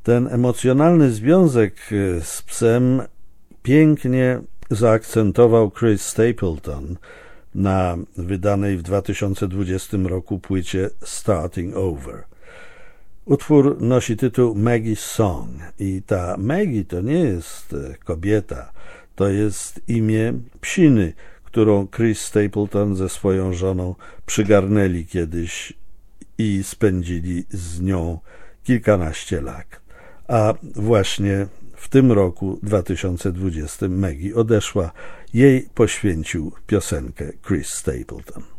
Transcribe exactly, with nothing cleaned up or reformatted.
Ten emocjonalny związek z psem pięknie zaakcentował Chris Stapleton na wydanej w dwa tysiące dwudziestym roku płycie Starting Over. Utwór nosi tytuł Maggie's Song i ta Maggie to nie jest kobieta, to jest imię psiny, którą Chris Stapleton ze swoją żoną przygarnęli kiedyś i spędzili z nią kilkanaście lat. A właśnie w tym roku dwa tysiące dwudziestym Maggie odeszła. Jej poświęcił piosenkę Chris Stapleton.